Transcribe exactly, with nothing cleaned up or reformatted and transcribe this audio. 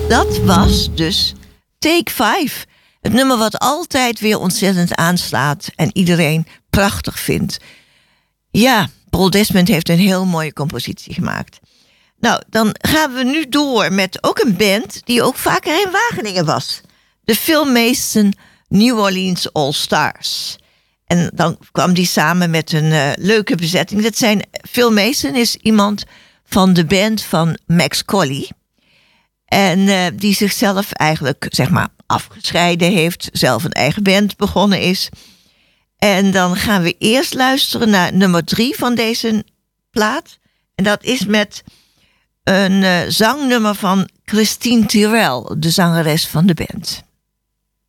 Dat was dus Take Five. Het nummer wat altijd weer ontzettend aanslaat en iedereen prachtig vindt. Ja, Paul Desmond heeft een heel mooie compositie gemaakt. Nou, dan gaan we nu door met ook een band die ook vaker in Wageningen was. De Phil Mason New Orleans All Stars. En dan kwam die samen met een uh, leuke bezetting. Dat zijn, Phil Mason is iemand van de band van Max Colley. En uh, die zichzelf eigenlijk, zeg maar, afgescheiden heeft. Zelf een eigen band begonnen is. En dan gaan we eerst luisteren naar nummer drie van deze plaat. En dat is met een uh, zangnummer van Christine Tirel, de zangeres van de band.